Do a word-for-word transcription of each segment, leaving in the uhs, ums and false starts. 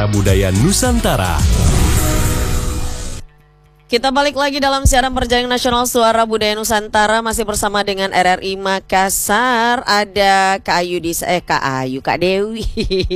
Suara Budaya Nusantara. Kita balik lagi dalam siaran Perjalanan Nasional Suara Budaya Nusantara, masih bersama dengan R R I Makassar. Ada Kak Ayu di eh Kak Ayu, Kak Dewi.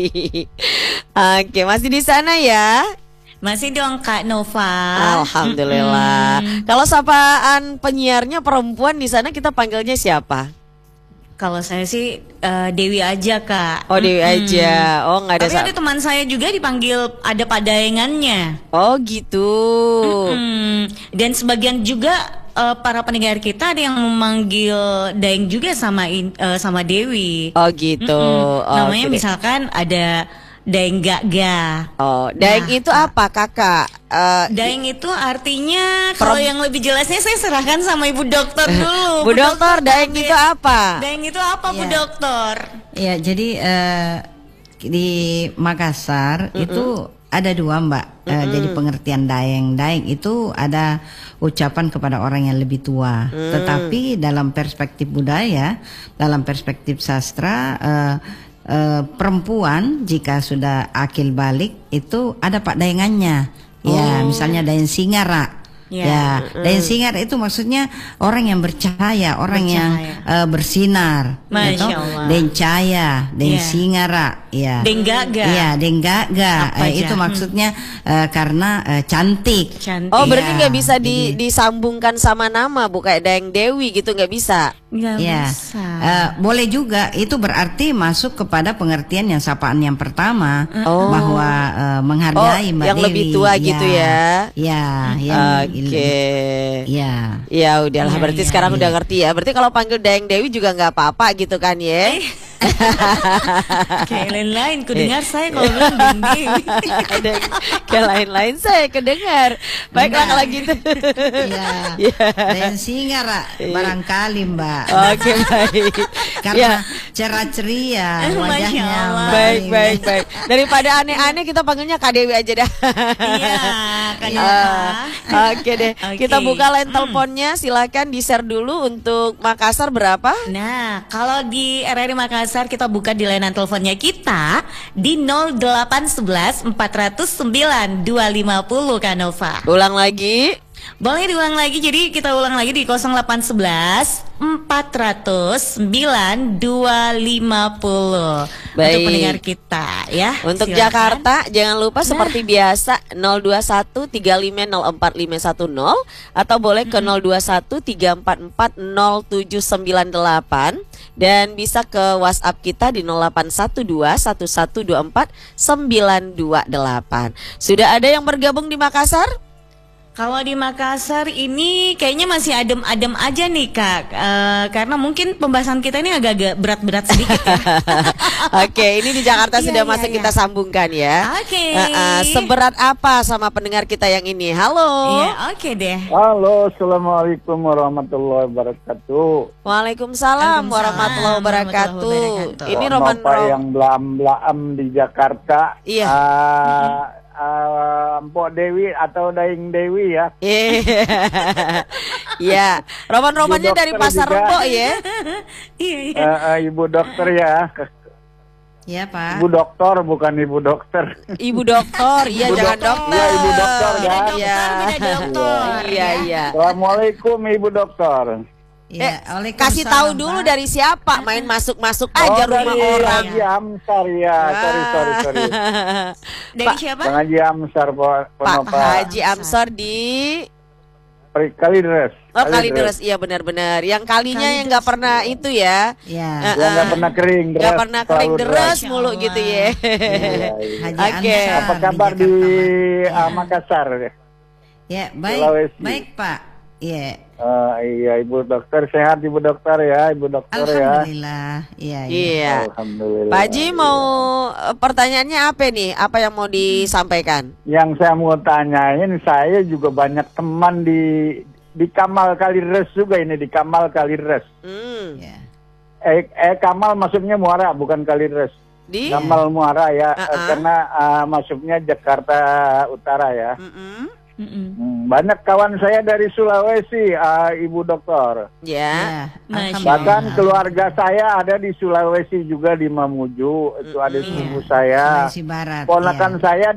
Oke, masih di sana ya? Masih dong Kak Nova. Alhamdulillah. Hmm. Kalau sapaan penyiarnya perempuan di sana kita panggilnya siapa? Kalau saya sih uh, Dewi aja Kak. Oh Dewi hmm. aja. Oh nggak ada. Tapi ada teman saya juga dipanggil ada padaengannya. Oh gitu. Hmm. Dan sebagian juga uh, para pendengar kita ada yang memanggil Daeng juga sama in, uh, sama Dewi. Oh gitu. Hmm. Oh, namanya okay. Misalkan ada Daeng Gaga. Oh, Daeng nah, itu apa kakak? Uh, Daeng itu artinya kalau yang lebih jelasnya saya serahkan sama Ibu Dokter dulu. Bu, Bu Dokter, Daeng itu apa? Daeng itu apa, ya. Bu Dokter? Ya, jadi uh, di Makassar mm-hmm. itu ada dua Mbak. Mm-hmm. Uh, jadi pengertian Daeng. Daeng itu ada ucapan kepada orang yang lebih tua. Mm. Tetapi dalam perspektif budaya, dalam perspektif sastra. Uh, Uh, perempuan jika sudah akil balik itu ada pak daengannya, oh. ya misalnya daeng singara, yeah. ya mm. daeng singara itu maksudnya orang yang bercahaya, orang bercahaya. yang uh, bersinar, Masya Allah. Daeng cahaya, daeng yeah. singara, ya, daeng gaga, ya daeng gaga, uh, itu maksudnya uh, karena uh, cantik. cantik. Oh berarti nggak ya, bisa di, jadi, disambungkan sama nama, bu kayak Daeng Dewi gitu nggak bisa? Nggak ya, bisa. Uh, boleh juga. Itu berarti masuk kepada pengertian yang sapaan yang pertama, oh. bahwa uh, menghargai oh, Mbak yang Dewi. lebih tua ya, gitu ya. Ya, Oke. Okay. Ya. Ya udahlah. Ya, berarti ya, sekarang ya. udah ngerti ya. Berarti kalau panggil Daeng Dewi juga nggak apa-apa gitu kan ya? Kayak lain-lain, ku dengar saya kalau bilang Daeng Dewi. Kayak lain-lain saya kedengar. Baiklah kalau gitu. Iya. Yeah. Dan singara barangkali Mbak. Oke baik. Karena ya. cerah ceria wajahnya. Baik baik baik. Daripada aneh-aneh kita panggilnya Kak Dewi aja dah. Iya. Kak ya. Oke deh. Okay. Kita buka line teleponnya. Silakan di share dulu untuk Makassar berapa? Nah kalau di R R I Makassar kita buka di layanan teleponnya kita di nol delapan satu satu empat nol sembilan dua lima nol Kak Nova. Ulang lagi. Boleh diulang lagi, jadi kita ulang lagi di nol delapan satu satu empat nol sembilan dua lima nol. Baik. Untuk pendengar kita ya. Untuk silakan. Jakarta jangan lupa nah. seperti biasa nol dua satu tiga lima nol empat lima satu nol atau boleh ke nol dua satu tiga empat empat nol tujuh sembilan delapan dan bisa ke WhatsApp kita di nol delapan satu dua satu satu dua empat sembilan dua delapan. Sudah ada yang bergabung di Makassar? Kalau di Makassar ini kayaknya masih adem-adem aja nih Kak, uh, karena mungkin pembahasan kita ini agak-agak berat-berat sedikit ya. Oke, ini di Jakarta sudah iya, masuk iya. kita sambungkan ya. Oke. Okay. Uh, uh, seberat apa sama pendengar kita yang ini? Halo. Iya, oke okay deh. Halo, assalamualaikum warahmatullahi wabarakatuh. Waalaikumsalam warahmatullahi wabarakatuh. wabarakatuh. Ini Roman Rom yang belam-belam di Jakarta. Iya. Uh, Uh, Mpok Dewi atau Daeng Dewi ya. Iya. Ya, roman-romannya dari Pasar Rebo ya. Iya, iya. Uh, uh, Ibu Dokter ya. Iya, Pak. Ibu Dokter bukan Ibu Dokter. Ibu Dokter, iya jangan dokter. Iya, Ibu Dokter ya. Iya, dokter. Iya, iya. Assalamualaikum Ibu Dokter. Ya, eh, kasih tahu dulu dari siapa, main masuk-masuk aja oh, rumah dari orang. Haji Amsar ya, ah. sorry sorry sorry. Dari siapa? Bang Haji Amsar, Pak Haji Amsar di Kalideres. Oh Kalideres, iya benar-benar. Yang kalinya yang nggak pernah itu ya? Iya. Uh, yang nggak pernah kering, nggak pernah kering deres mulu gitu ya. Oke. Okay. Apa kabar di, di uh, Makassar? Ya baik, Sulawesi. baik Pak. Iya. Uh, iya Ibu Dokter sehat Ibu Dokter ya Ibu Dokter Alhamdulillah. ya. Iya. Iya. Alhamdulillah. Pak Haji mau pertanyaannya apa nih? Apa yang mau disampaikan? Yang saya mau tanyain, saya juga banyak teman di di Kamal Kalideres juga ini di Kamal Kalideres. Hmm. Yeah. Eh, eh Kamal masuknya Muara bukan Kalideres. Di Kamal Muara ya, uh -uh. karena uh, masuknya Jakarta Utara ya. Mm -mm. Hmm, banyak kawan saya dari Sulawesi, uh, Ibu Dokter. Ya. Ya. Bahkan keluarga saya ada di Sulawesi juga di Mamuju, itu ada Mm-mm. sepupu saya. Sulawesi Barat. Ponakan Ya. saya